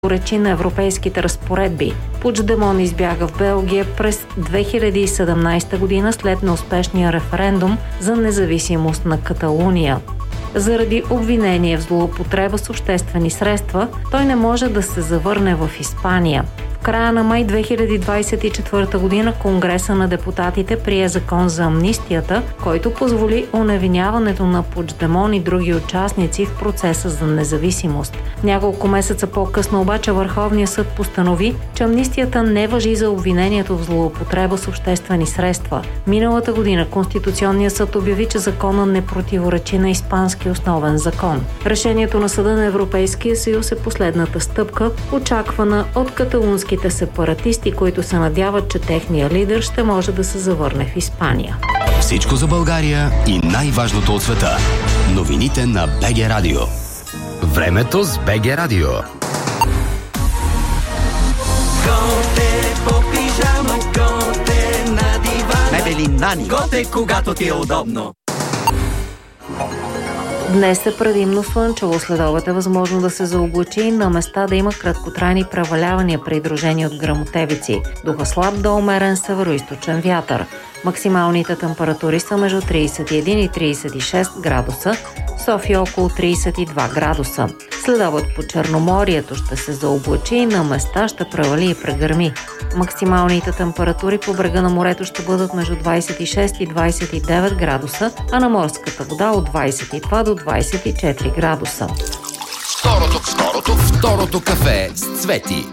речи на европейските разпоредби. Пучдемон избяга в Белгия през 2017 година след неуспешния референдум за независимост на Каталуния. Заради обвинение в злоупотреба с обществени средства, той не може да се завърне в Испания. В края на май 2024 година Конгреса на депутатите прие закон за амнистията, който позволи оневиняването на Пучдемон и други участници в процеса за независимост. Няколко месеца по-късно обаче Върховният съд постанови, че амнистията не важи за обвинението в злоупотреба с обществени средства. Миналата година Конституционният съд обяви, че законът не противоречи на испански основен закон. Решението на Съда на Европейския съюз е последната стъпка, очаквана от каталунските сепаратисти, които се надяват, че техният лидер ще може да се завърне в Испания. Всичко за България и най-важното от света. Новините на БГ Радио. Времето с БГ Радио. Готе по пижама, готе на дивана. Мебели Нани. Готе, когато ти е удобно. Днес е предимно слънчево, следобед е възможно да се заоблачи и на места да има краткотрайни превалявания, придружени от гръмотевици. Духа слаб до умерен североизточен вятър. Максималните температури са между 31 и 36 градуса, София около 32 градуса. Следобед по Черноморието ще се заоблачи и на места ще превали и прегърми. Максималните температури по брега на морето ще бъдат между 26 и 29 градуса, а на морската вода от 22 до 24 градуса. Второто кафе с Цвети.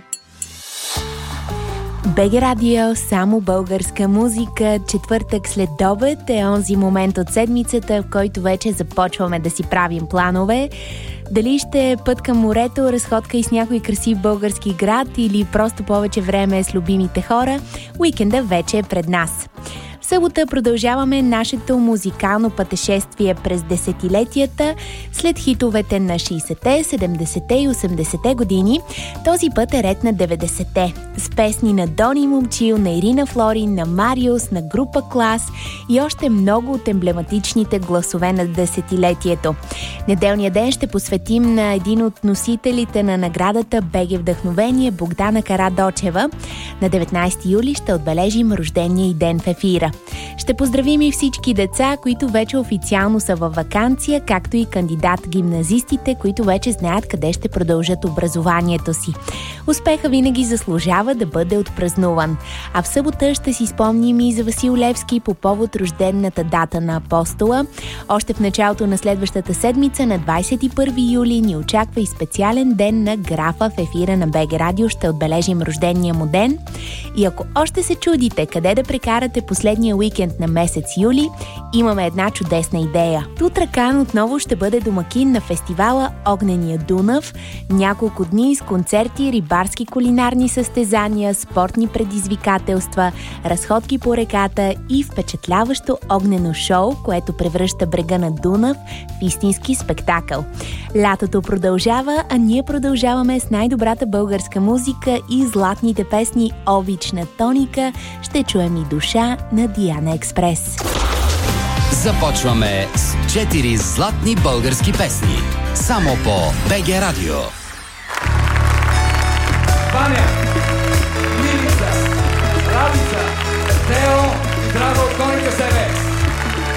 БГ Радио, само българска музика. Четвъртък след обед е онзи момент от седмицата, в който вече започваме да си правим планове. Дали ще е път към морето, разходка и с някой красив български град или просто повече време с любимите хора, уикенда вече е пред нас. В събота продължаваме нашето музикално пътешествие през десетилетията, след хитовете на 60-те, 70-те и 80-те години. Този път е ред на 90-те, с песни на Дони Момчил, на Ирина Флорин, на Мариус, на група Клас и още много от емблематичните гласове на десетилетието. Неделния ден ще посветим на един от носителите на наградата БГ Вдъхновение, Богдана Карадочева. На 19 юли ще отбележим рождения й ден в ефира. Ще поздравим и всички деца, които вече официално са във ваканция, както и кандидат-гимназистите, които вече знаят къде ще продължат образованието си. Успеха винаги заслужава да бъде отпразнуван. А в събота ще си спомним и за Васил Левски по повод рождената дата на Апостола. Още в началото на следващата седмица, на 21 юли, ни очаква и специален ден на графа. В ефира на БГ Радио ще отбележим рождения му ден. И ако още се чудите къде да прекарате последния уикенд на месец юли, имаме една чудесна идея. Тутракан отново ще бъде домакин на фестивала Огнения Дунав. Няколко дни с концерти, рибарски кулинарни състезания, спортни предизвикателства, разходки по реката и впечатляващо огнено шоу, което превръща брега на Дунав в истински спектакъл. Лятото продължава, а ние продължаваме с най-добрата българска музика и златните песни Обична тоника. Ще чуем и Душа на Диана Експрес. Започваме с 4 златни български песни. Само по БГ Радио. Ваня, Милица, Радица,